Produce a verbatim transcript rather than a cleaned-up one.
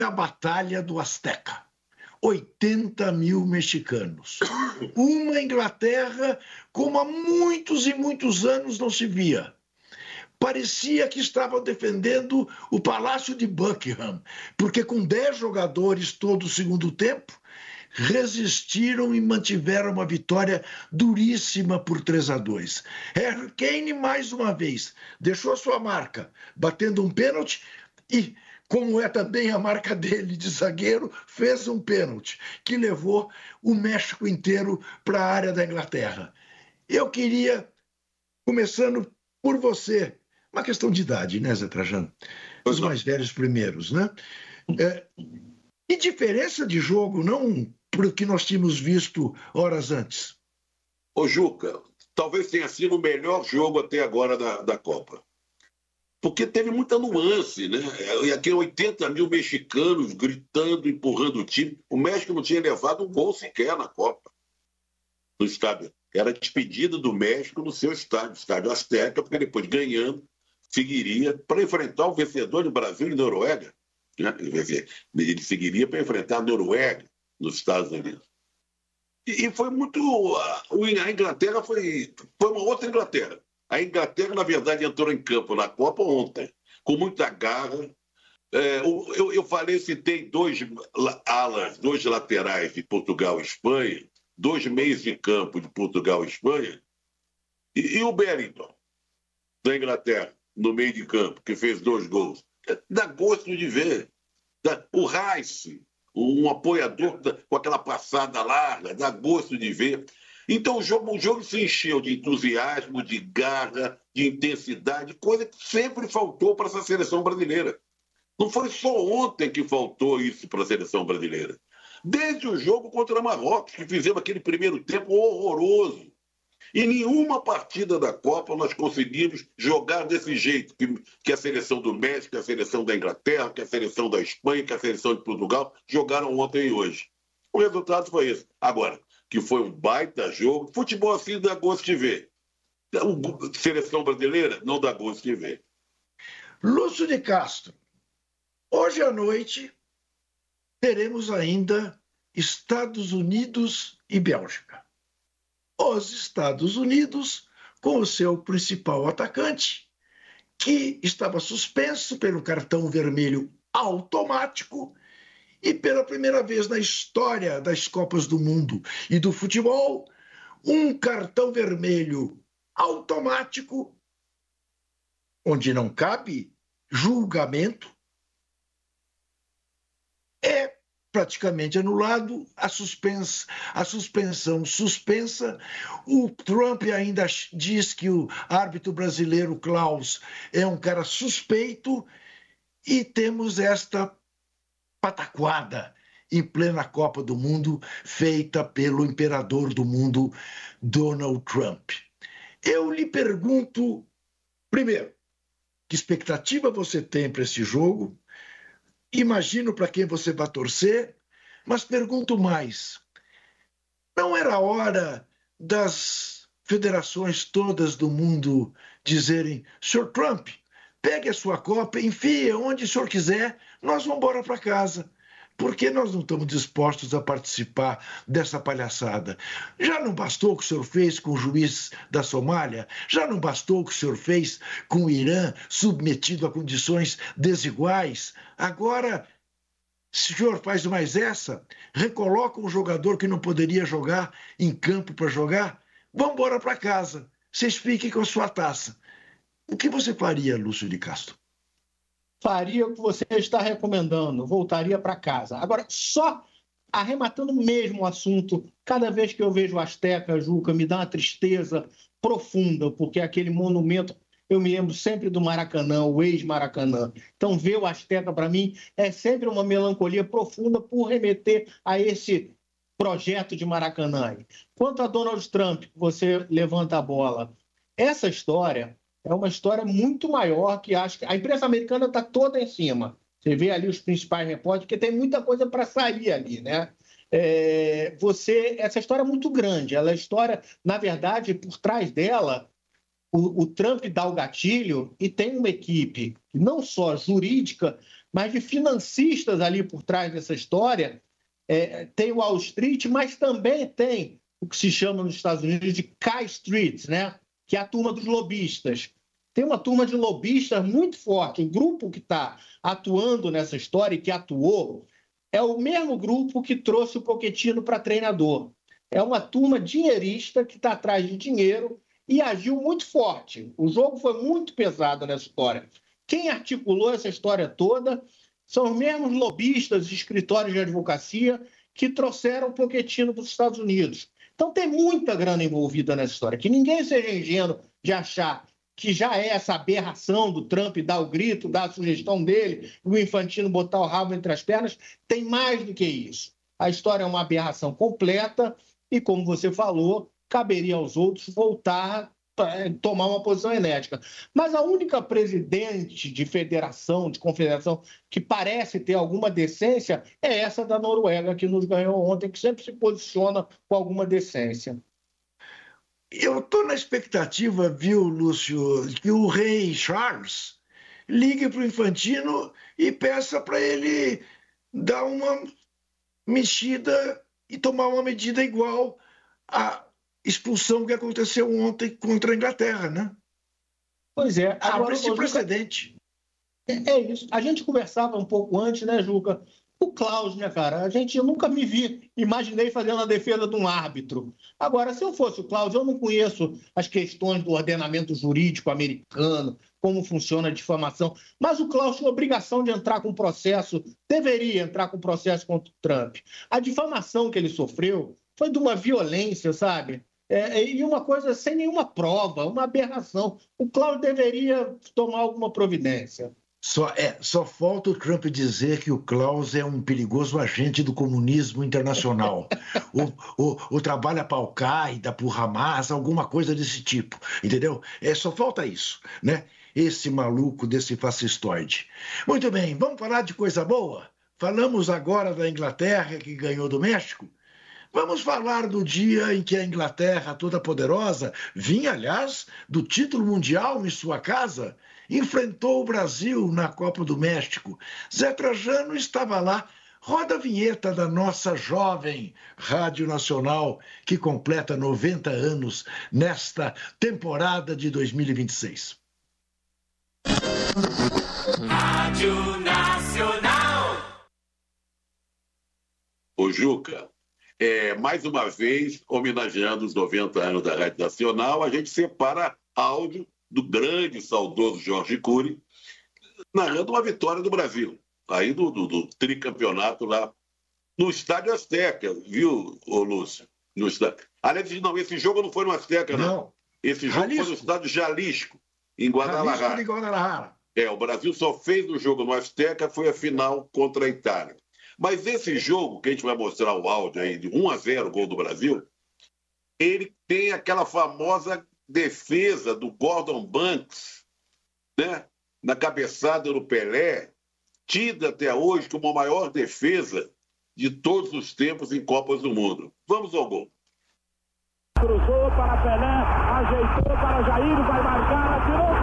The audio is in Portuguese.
a Batalha do Azteca. oitenta mil mexicanos. Uma Inglaterra como há muitos e muitos anos não se via. Parecia que estavam defendendo o Palácio de Buckingham, porque com dez jogadores todo o segundo tempo, resistiram e mantiveram uma vitória duríssima por três a dois. Harry Kane, mais uma vez, deixou sua marca, batendo um pênalti e, como é também a marca dele de zagueiro, fez um pênalti que levou o México inteiro para a área da Inglaterra. Eu queria, começando por você, uma questão de idade, né, Zé Trajano? Os mais velhos primeiros, né? É, e diferença de jogo, não para o que nós tínhamos visto horas antes. Ô, Juca, talvez tenha sido o melhor jogo até agora da, da Copa. Porque teve muita nuance, né? E aqui oitenta mil mexicanos gritando, empurrando o time. O México não tinha levado um gol sequer na Copa. No estádio. Era despedida do México no seu estádio, estádio Azteca, porque depois ganhando, seguiria para enfrentar o vencedor de Brasil e Noruega. Né? Ele seguiria para enfrentar a Noruega nos Estados Unidos. E, e foi muito... A Inglaterra foi, foi uma outra Inglaterra. A Inglaterra, na verdade, entrou em campo na Copa ontem, com muita garra. É, eu, eu falei, citei dois alas, dois laterais de Portugal e Espanha, dois meios de campo de Portugal e Espanha, e, e o Bellingham, da Inglaterra, no meio de campo, que fez dois gols. Dá gosto de ver. Dá, o Rice, um apoiador da, com aquela passada larga, dá gosto de ver. Então o jogo, o jogo se encheu de entusiasmo, de garra, de intensidade, coisa que sempre faltou para essa seleção brasileira. Não foi só ontem que faltou isso para a seleção brasileira. Desde o jogo contra Marrocos, que fizemos aquele primeiro tempo horroroso. Em nenhuma partida da Copa nós conseguimos jogar desse jeito, que, que a seleção do México, que a seleção da Inglaterra, que a seleção da Espanha, que a seleção de Portugal jogaram ontem e hoje. O resultado foi esse. Agora, que foi um baita jogo, futebol assim dá gosto de ver. A seleção brasileira não dá gosto de ver. Lúcio de Castro, hoje à noite teremos ainda Estados Unidos e Bélgica. Os Estados Unidos com o seu principal atacante, que estava suspenso pelo cartão vermelho automático e pela primeira vez na história das Copas do Mundo e do futebol, um cartão vermelho automático, onde não cabe julgamento, é praticamente anulado, a, suspensa, a suspensão suspensa. O Trump ainda diz que o árbitro brasileiro Klaus é um cara suspeito e temos esta pataquada em plena Copa do Mundo feita pelo imperador do mundo, Donald Trump. Eu lhe pergunto, primeiro, que expectativa você tem para esse jogo? Imagino para quem você vai torcer, mas pergunto mais. Não era hora das federações todas do mundo dizerem: senhor Trump, pegue a sua Copa, enfie onde o senhor quiser, nós vamos embora para casa. Porque nós não estamos dispostos a participar dessa palhaçada? Já não bastou o que o senhor fez com o juiz da Somália? Já não bastou o que o senhor fez com o Irã, submetido a condições desiguais? Agora, se o senhor faz mais essa, recoloca um jogador que não poderia jogar em campo para jogar? Vamos embora para casa. Vocês fiquem com a sua taça. O que você faria, Lúcio de Castro? Faria o que você está recomendando, voltaria para casa. Agora, só arrematando mesmo o assunto, cada vez que eu vejo o Azteca, Juca, me dá uma tristeza profunda, porque aquele monumento, eu me lembro sempre do Maracanã, o ex-Maracanã. Então, ver o Azteca, para mim, é sempre uma melancolia profunda por remeter a esse projeto de Maracanã. Quanto a Donald Trump, você levanta a bola. Essa história é uma história muito maior que acho que a imprensa americana está toda em cima. Você vê ali os principais repórteres, porque tem muita coisa para sair ali, né? É, você, essa história é muito grande. Ela é história, na verdade, por trás dela, o, o Trump dá o gatilho e tem uma equipe não só jurídica, mas de financistas ali por trás dessa história. É, tem o Wall Street, mas também tem o que se chama nos Estados Unidos de K Street, né? Que é a turma dos lobistas. Tem uma turma de lobistas muito forte. O grupo que está atuando nessa história e que atuou é o mesmo grupo que trouxe o Pochettino para treinador. É uma turma dinheirista que está atrás de dinheiro e agiu muito forte. O jogo foi muito pesado nessa história. Quem articulou essa história toda são os mesmos lobistas e escritórios de advocacia que trouxeram o Pochettino para os Estados Unidos. Então tem muita grana envolvida nessa história. Que ninguém seja ingênuo de achar que já é essa aberração do Trump dar o grito, dar a sugestão dele, o Infantino botar o rabo entre as pernas. Tem mais do que isso. A história é uma aberração completa e, como você falou, caberia aos outros voltar a tomar uma posição enérgica. Mas a única presidente de federação, de confederação, que parece ter alguma decência é essa da Noruega, que nos ganhou ontem, que sempre se posiciona com alguma decência. Eu estou na expectativa, viu, Lúcio, que o rei Charles ligue para o Infantino e peça para ele dar uma mexida e tomar uma medida igual à expulsão que aconteceu ontem contra a Inglaterra, né? Pois é. Abre esse precedente. É, é isso. A gente conversava um pouco antes, né, Juca? O Klaus, né, cara? A gente, eu nunca me vi, imaginei fazendo a defesa de um árbitro. Agora, se eu fosse o Klaus, eu não conheço as questões do ordenamento jurídico americano, como funciona a difamação, mas o Klaus tinha obrigação de entrar com processo, deveria entrar com processo contra o Trump. A difamação que ele sofreu foi de uma violência, sabe? É, e uma coisa sem nenhuma prova, uma aberração. O Klaus deveria tomar alguma providência. Só, é, só falta o Trump dizer que o Klaus é um perigoso agente do comunismo internacional. o, o, o trabalha para a Al-Qaeda, para o Hamas, alguma coisa desse tipo, entendeu? É, só falta isso, né? Esse maluco desse fascistoide. Muito bem, vamos falar de coisa boa? Falamos agora da Inglaterra, que ganhou do México. Vamos falar do dia em que a Inglaterra, toda poderosa, vinha, aliás, do título mundial em sua casa, enfrentou o Brasil na Copa do México. Zé Trajano estava lá. Roda a vinheta da nossa jovem Rádio Nacional, que completa noventa anos nesta temporada de dois mil e vinte e seis. Rádio Nacional. Ô, Juca, é, mais uma vez, homenageando os noventa anos da Rádio Nacional, a gente separa áudio do grande, saudoso Jorge Cury, narrando uma vitória do Brasil, aí do, do, do tricampeonato lá no Estádio Azteca, viu, ô Lúcio? No estádio. Aliás, não, esse jogo não foi no Azteca, não. não. Esse jogo Jalisco. Foi no Estádio Jalisco, em Guadalajara. Jalisco de Guadalajara. É, o Brasil só fez o jogo no Azteca, foi a final contra a Itália. Mas esse jogo, que a gente vai mostrar o áudio aí, de um a zero, gol do Brasil, ele tem aquela famosa defesa do Gordon Banks, né, na cabeçada do Pelé, tida até hoje como a maior defesa de todos os tempos em Copas do Mundo. Vamos ao gol. Cruzou para Pelé, ajeitou para Jair, vai marcar, atirou.